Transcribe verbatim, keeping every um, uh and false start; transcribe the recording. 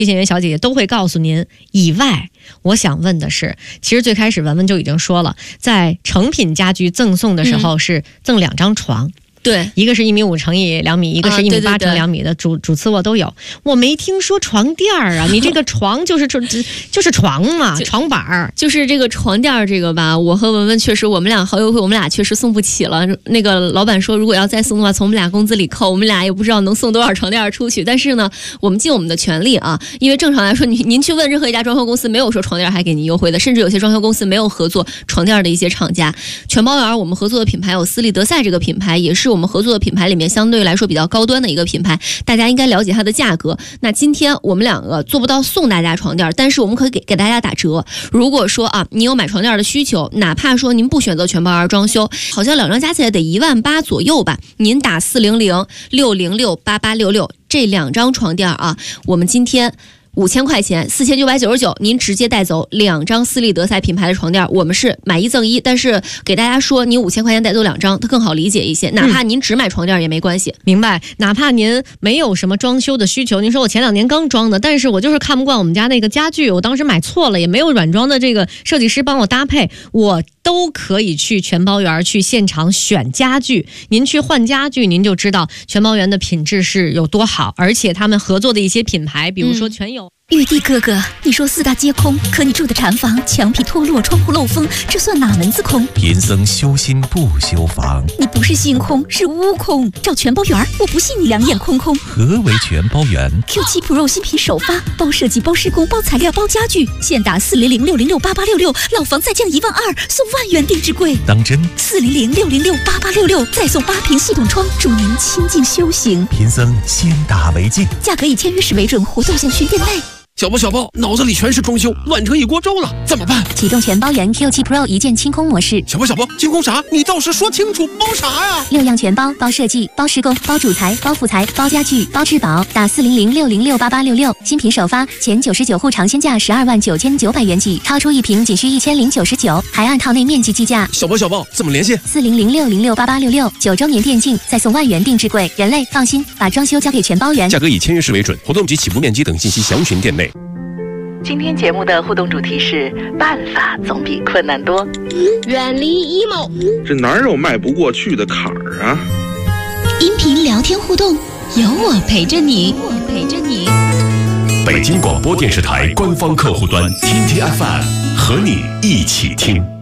推荐员小姐姐都会告诉您。以外，我想问的是，其实最开始文文就已经说了，在成品家居赠送的时候是赠两张床。嗯， 对， 一个是一米五乘以两米，一个是一米八乘两米的，主主次卧都有。我没听说床垫儿啊，你这个床就是就是床嘛，床板儿， 就是这个床垫儿这个吧。我和文文确实，我们俩好友会，我们俩确实送不起了。那个老板说，如果要再送的话，从我们俩工资里扣，我们俩也不知道能送多少床垫儿出去。但是呢，我们尽我们的全力啊，因为正常来说，您您去问任何一家装修公司，没有说床垫还给您优惠的，甚至有些装修公司没有合作床垫的一些厂家。全包园我们合作的品牌有斯利德赛这个品牌，也是我们合作的品牌里面相对来说比较高端的一个品牌，大家应该了解它的价格。那今天我们两个做不到送大家床垫，但是我们可以给给大家打折。如果说啊，你有买床垫的需求，哪怕说您不选择全包园装修，好像两张加起来得一万八左右吧，您打四零零六零六八八六六这两张床垫啊，我们今天五千块钱，四千九百九十九，您直接带走两张斯利德赛品牌的床垫，我们是买一赠一，但是给大家说，您五千块钱带走两张，它更好理解一些。哪怕您只买床垫也没关系， 嗯、明白？哪怕您没有什么装修的需求，您说我前两年刚装的，但是我就是看不惯我们家那个家具，我当时买错了，也没有软装的这个设计师帮我搭配，我都可以去全包园去现场选家具。您去换家具，您就知道全包园的品质是有多好，而且他们合作的一些品牌，比如说全友。嗯玉帝哥哥，你说四大皆空，可你住的禅房墙皮脱落，窗户漏风，这算哪门子空？ 贫僧修心不修房， 你不是心空，是屋空。找全包园，我不信你两眼空空。 何为全包园 ？Q 七 Pro 新品首发，包设计、包施工、包材料、包家具，现打四零零六零六八八六六，老房再降一万二，送万元定制柜。 当真？ 四零零六零六八八六六，再送八屏系统窗，助您清静修行。 贫僧先打为敬， 价格以签约时为准，活动限需店内。 小包小包，脑子里全是装修，乱成一锅粥了，怎么办？ 启动全包园 Q 七 Pro 一键清空模式。 小包小包，清空啥？你倒是说清楚，包啥呀？ 六样全包，包设计、包施工、包主材、包副材、包家具、包质保。打四零零六零六八八六六，新品首发，前九十九户尝鲜价十二万九千九百元起，超出一瓶仅需一千零九十九，还按套内面积计价。 小包小包，怎么联系？ 四零零六零六八八六六，九周年电竞，再送万元定制柜。人类放心，把装修交给全包园。 价格以签约时为准，活动及起步面积等信息详询店内。 今天节目的互动主题是办法总比困难多， 远离 emo， 这哪有迈不过去的坎儿啊？ 音频聊天互动，有我陪着你，我陪着你。 北京广播电视台官方客户端 T T F M 和你一起听。